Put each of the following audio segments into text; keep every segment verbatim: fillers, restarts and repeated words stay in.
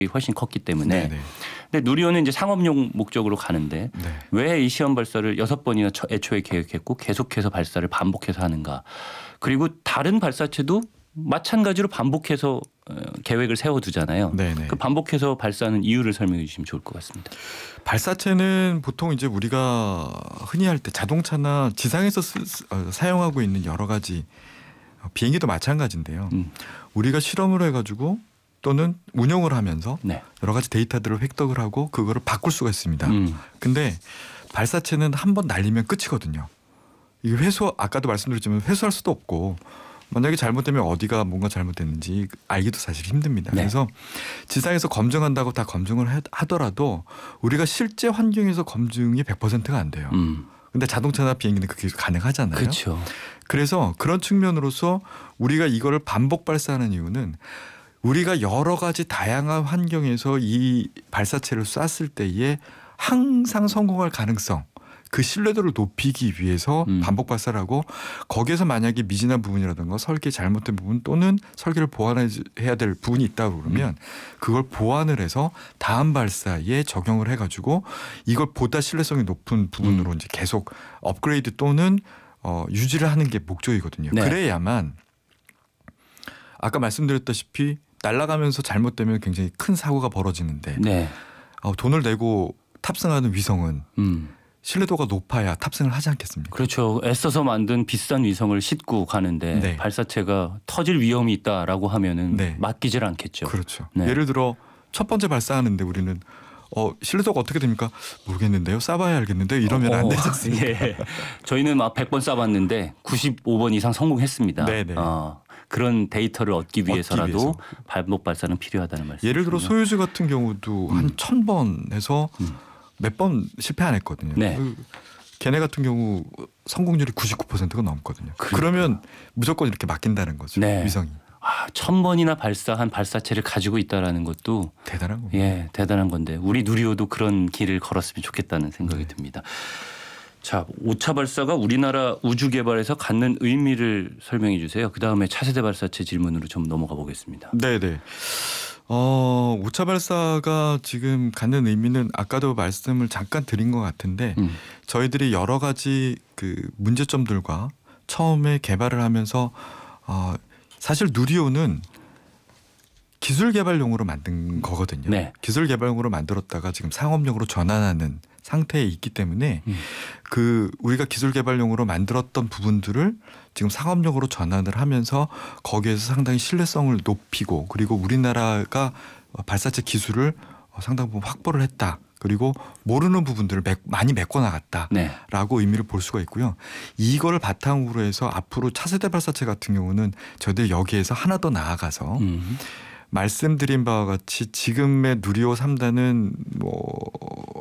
훨씬 컸기 때문에. 네네. 근데 누리호는 이제 상업용 목적으로 가는데 네. 왜 이 시험 발사를 여섯 번이나 애초에 계획했고 계속해서 발사를 반복해서 하는가. 그리고 다른 발사체도 마찬가지로 반복해서 계획을 세워두잖아요. 네네. 그 반복해서 발사하는 이유를 설명해 주시면 좋을 것 같습니다. 발사체는 보통 이제 우리가 흔히 할 때 자동차나 지상에서 쓰, 어, 사용하고 있는 여러 가지 비행기도 마찬가지인데요. 음. 우리가 실험을 해가지고 또는 운영을 하면서 네. 여러 가지 데이터들을 획득을 하고 그거를 바꿀 수가 있습니다. 음. 근데 발사체는 한 번 날리면 끝이거든요. 이게 회수 아까도 말씀드렸지만 회수할 수도 없고 만약에 잘못되면 어디가 뭔가 잘못됐는지 알기도 사실 힘듭니다. 네. 그래서 지상에서 검증한다고 다 검증을 하더라도 우리가 실제 환경에서 검증이 백 퍼센트가 안 돼요. 음. 근데 자동차나 비행기는 그게 가능하잖아요. 그렇죠. 그래서 그런 측면으로서 우리가 이거를 반복 발사하는 이유는 우리가 여러 가지 다양한 환경에서 이 발사체를 쐈을 때에 항상 성공할 가능성, 그 신뢰도를 높이기 위해서 음. 반복 발사를 하고 거기에서 만약에 미진한 부분이라든가 설계 잘못된 부분 또는 설계를 보완해야 될 부분이 있다고 그러면 음. 그걸 보완을 해서 다음 발사에 적용을 해가지고 이걸 보다 신뢰성이 높은 부분으로 음. 이제 계속 업그레이드 또는 어, 유지를 하는 게 목적이거든요. 네. 그래야만 아까 말씀드렸다시피 날아가면서 잘못되면 굉장히 큰 사고가 벌어지는데 네. 어, 돈을 내고 탑승하는 위성은 음. 신뢰도가 높아야 탑승을 하지 않겠습니까? 그렇죠. 애써서 만든 비싼 위성을 싣고 가는데 네. 발사체가 터질 위험이 있다라고 하면은 네. 맡기질 않겠죠. 그렇죠. 네. 예를 들어 첫 번째 발사하는데 우리는 어, 신뢰도가 어떻게 됩니까? 모르겠는데요. 쏴봐야 알겠는데 이러면 어, 안 되지 않습니까? 예. 저희는 막 백 번 쏴봤는데 구십오 번 이상 성공했습니다. 네네. 어, 그런 데이터를 얻기 위해서라도 위해서. 반복 발사는 필요하다는 말씀이시죠. 예를 들어 소유주 같은 경우도 음. 한 천 번 해서 음. 몇 번 실패 안 했거든요. 네. 그 걔네 같은 경우 성공률이 구십구 퍼센트가 넘거든요. 그러니까. 그러면 무조건 이렇게 맡긴다는 거죠. 네. 위성이. 아, 천 번이나 발사한 발사체를 가지고 있다라는 것도 대단한 겁니다. 예, 대단한 건데 우리 누리호도 그런 길을 걸었으면 좋겠다는 생각이 네. 듭니다. 자, 오 차 발사가 우리나라 우주 개발에서 갖는 의미를 설명해 주세요. 그다음에 차세대 발사체 질문으로 좀 넘어가 보겠습니다. 네네. 어, 오 차 발사가 지금 갖는 의미는 아까도 말씀을 잠깐 드린 것 같은데 음. 저희들이 여러 가지 그 문제점들과 처음에 개발을 하면서 어, 사실 누리호는 기술 개발용으로 만든 거거든요. 네. 기술 개발용으로 만들었다가 지금 상업용으로 전환하는 상태에 있기 때문에 음. 그 우리가 기술 개발용으로 만들었던 부분들을 지금 상업용으로 전환을 하면서 거기에서 상당히 신뢰성을 높이고 그리고 우리나라가 발사체 기술을 상당 부분 확보를 했다. 그리고 모르는 부분들을 매, 많이 메꿔 나갔다라고 네. 의미를 볼 수가 있고요. 이거를 바탕으로 해서 앞으로 차세대 발사체 같은 경우는 저희들 여기에서 하나 더 나아가서 음. 말씀드린 바와 같이 지금의 누리호 삼 단은 뭐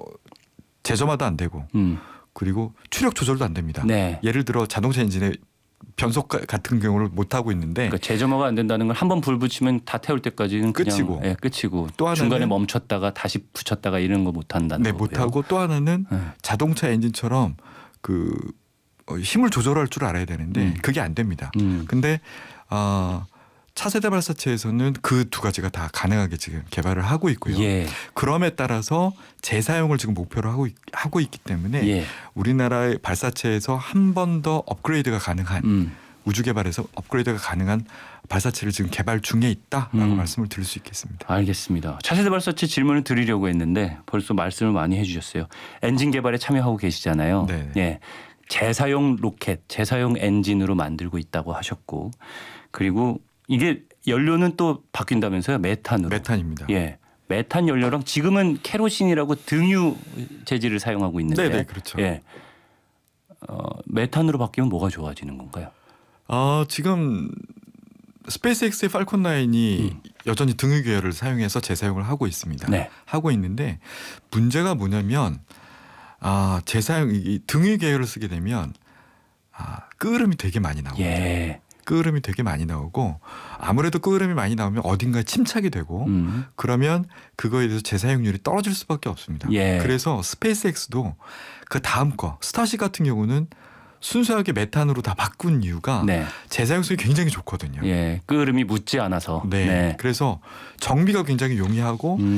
제점화도 안 되고 음. 그리고 추력 조절도 안 됩니다. 네. 예를 들어 자동차 엔진에 변속 같은 경우를 못 하고 있는데 그러니까 재점화가 안 된다는 걸 한 번 불 붙이면 다 태울 때까지는 그냥 끝이고. 예, 끝이고 또 하나는 중간에 멈췄다가 다시 붙였다가 이런 거 못 한다는 네, 거고요. 못 하고 또 하나는 네. 자동차 엔진처럼 그 어, 힘을 조절할 줄 알아야 되는데 음. 그게 안 됩니다. 음. 근데 어, 차세대 발사체에서는 그 두 가지가 다 가능하게 지금 개발을 하고 있고요. 예. 그럼에 따라서 재사용을 지금 목표로 하고 있, 하고 있기 때문에 예. 우리나라의 발사체에서 한 번 더 업그레이드가 가능한 음. 우주 개발에서 업그레이드가 가능한 발사체를 지금 개발 중에 있다라고 음. 말씀을 드릴 수 있겠습니다. 알겠습니다. 차세대 발사체 질문을 드리려고 했는데 벌써 말씀을 많이 해주셨어요. 엔진 개발에 참여하고 계시잖아요. 네. 예, 재사용 로켓, 재사용 엔진으로 만들고 있다고 하셨고, 그리고 이게 연료는 또 바뀐다면서요? 메탄으로. 메탄입니다. 예, 메탄 연료랑 지금은 케로신이라고 등유 재질을 사용하고 있는데, 네네 그렇죠. 예, 어, 메탄으로 바뀌면 뭐가 좋아지는 건가요? 어, 지금 스페이스X의 팔콘 나인이 음. 여전히 등유 계열을 사용해서 재사용을 하고 있습니다. 네. 하고 있는데 문제가 뭐냐면 아, 재사용 이 등유 계열을 쓰게 되면 아, 끄름이 되게 많이 나옵니다. 예. 끄름이 되게 많이 나오고 아무래도 끄름이 많이 나오면 어딘가에 침착이 되고 음. 그러면 그거에 대해서 재사용률이 떨어질 수밖에 없습니다. 예. 그래서 스페이스X도 그 다음 거 스타쉽 같은 경우는 순수하게 메탄으로 다 바꾼 이유가 네. 재사용성이 굉장히 좋거든요. 예. 끓음이 묻지 않아서. 네. 네. 그래서 정비가 굉장히 용이하고 음.